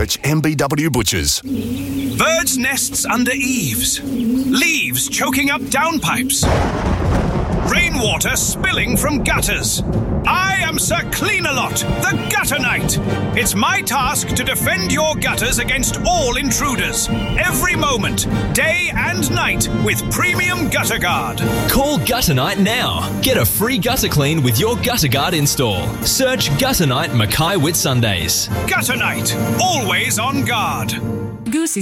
Search MBW Butchers. Birds' nests under eaves. Leaves choking up downpipes. Rainwater spilling from gutters. I am Sir Clean-a-Lot, the Gutter Knight. It's my task to defend your gutters against all intruders. Every moment, day and night, with Premium Gutter Guard. Call Gutter Knight now. Get a free gutter clean with your Gutter Guard install. Search Gutter Knight Mackay Whitsundays. Gutter Knight, always on guard. Goosey